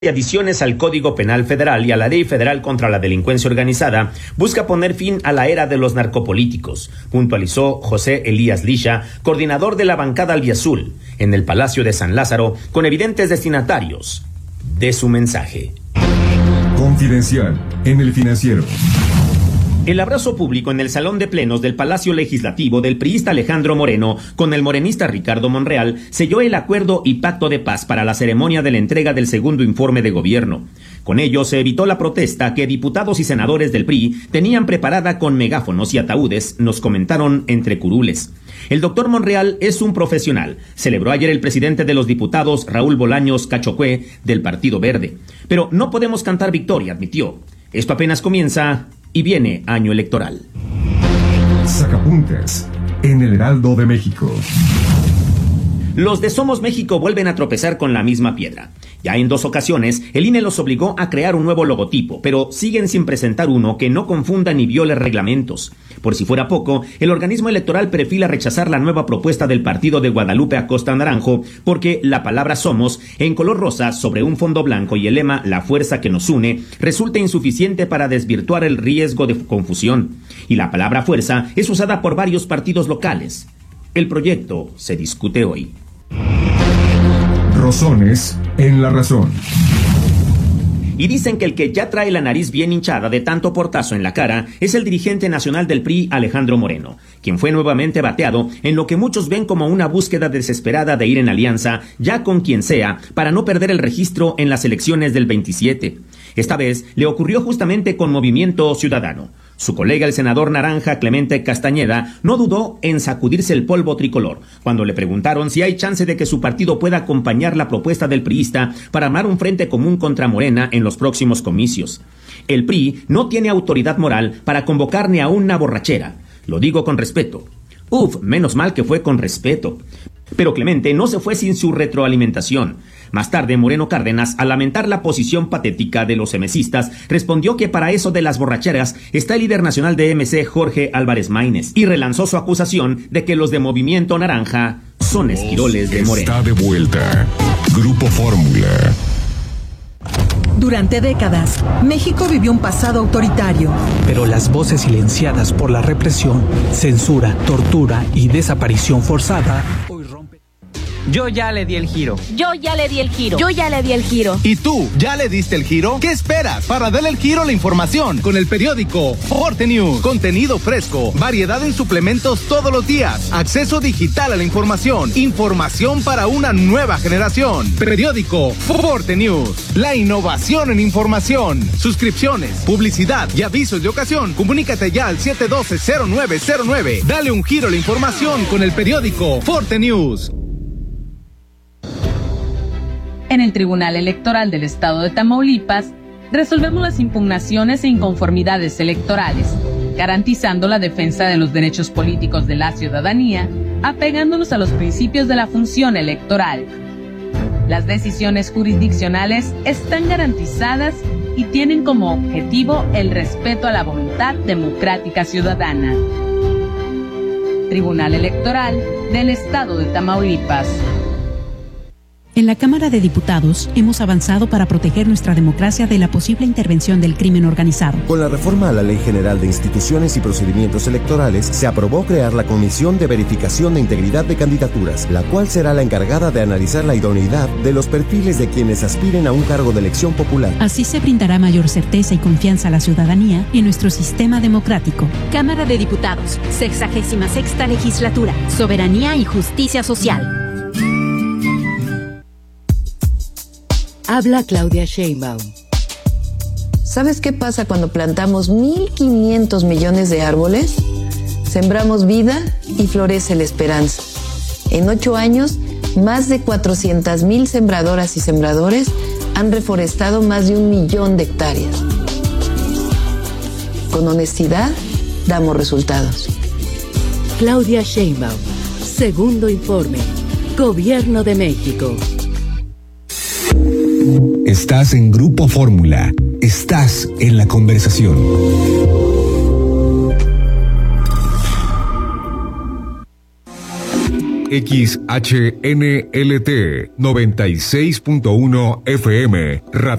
de adiciones al Código Penal Federal y a la Ley Federal contra la Delincuencia Organizada busca poner fin a la era de los narcopolíticos, puntualizó José Elías Lisha, coordinador de la bancada albiazul, en el Palacio de San Lázaro, con evidentes destinatarios de su mensaje. Confidencial en El Financiero. El abrazo público en el Salón de Plenos del Palacio Legislativo del priista Alejandro Moreno con el morenista Ricardo Monreal selló el acuerdo y pacto de paz para la ceremonia de la entrega del segundo informe de gobierno. Con ello se evitó la protesta que diputados y senadores del PRI tenían preparada con megáfonos y ataúdes, nos comentaron entre curules. El doctor Monreal es un profesional, celebró ayer el presidente de los diputados, Raúl Bolaños Cachocué, del Partido Verde. Pero no podemos cantar victoria, admitió. Esto apenas comienza y viene año electoral. Sacapuntas en el Heraldo de México. Los de Somos México vuelven a tropezar con la misma piedra. Ya en 2 ocasiones, el INE los obligó a crear un nuevo logotipo, pero siguen sin presentar uno que no confunda ni viole reglamentos. Por si fuera poco, el organismo electoral perfila rechazar la nueva propuesta del partido de Guadalupe Acosta Naranjo, porque la palabra Somos, en color rosa sobre un fondo blanco y el lema La fuerza que nos une, resulta insuficiente para desvirtuar el riesgo de confusión. Y la palabra fuerza es usada por varios partidos locales. El proyecto se discute hoy. Rosones en La Razón. Y dicen que el que ya trae la nariz bien hinchada de tanto portazo en la cara es el dirigente nacional del PRI, Alejandro Moreno, quien fue nuevamente bateado en lo que muchos ven como una búsqueda desesperada de ir en alianza, ya con quien sea, para no perder el registro en las elecciones del 27. Esta vez le ocurrió justamente con Movimiento Ciudadano. Su colega el senador naranja Clemente Castañeda no dudó en sacudirse el polvo tricolor cuando le preguntaron si hay chance de que su partido pueda acompañar la propuesta del priista para armar un frente común contra Morena en los próximos comicios. El PRI no tiene autoridad moral para convocar ni a una borrachera. Lo digo con respeto. Menos mal que fue con respeto. Pero Clemente no se fue sin su retroalimentación. Más tarde, Moreno Cárdenas, al lamentar la posición patética de los emesistas, respondió que para eso de las borracheras está el líder nacional de MC, Jorge Álvarez Maínez, y relanzó su acusación de que los de Movimiento Naranja son esquiroles de Moreno. Está de vuelta. Grupo Fórmula. Durante décadas, México vivió un pasado autoritario. Pero las voces silenciadas por la represión, censura, tortura y desaparición forzada hoy rompen. Yo ya le di el giro. Yo ya le di el giro. Yo ya le di el giro. ¿Y tú ya le diste el giro? ¿Qué esperas para darle el giro a la información? Con el periódico Forte News. Contenido fresco, variedad en suplementos todos los días, acceso digital a la información, información para una nueva generación. Periódico Forte News. La innovación en información. Suscripciones, publicidad y avisos de ocasión. Comunícate ya al 712-0909. Dale un giro a la información con el periódico Forte News. En el Tribunal Electoral del Estado de Tamaulipas, resolvemos las impugnaciones e inconformidades electorales, garantizando la defensa de los derechos políticos de la ciudadanía, apegándonos a los principios de la función electoral. Las decisiones jurisdiccionales están garantizadas y tienen como objetivo el respeto a la voluntad democrática ciudadana. Tribunal Electoral del Estado de Tamaulipas. En la Cámara de Diputados hemos avanzado para proteger nuestra democracia de la posible intervención del crimen organizado. Con la reforma a la Ley General de Instituciones y Procedimientos Electorales, se aprobó crear la Comisión de Verificación de Integridad de Candidaturas, la cual será la encargada de analizar la idoneidad de los perfiles de quienes aspiren a un cargo de elección popular. Así se brindará mayor certeza y confianza a la ciudadanía en nuestro sistema democrático. Cámara de Diputados, 66ª Legislatura, Soberanía y Justicia Social. Habla Claudia Sheinbaum. ¿Sabes qué pasa cuando plantamos 1.500 millones de árboles? Sembramos vida y florece la esperanza. En 8 años, más de 400,000 sembradoras y sembradores han reforestado más de 1 millón de hectáreas. Con honestidad, damos resultados. Claudia Sheinbaum, segundo informe. Gobierno de México. Estás en Grupo Fórmula. Estás en la conversación. XHNLT 96.1 FM.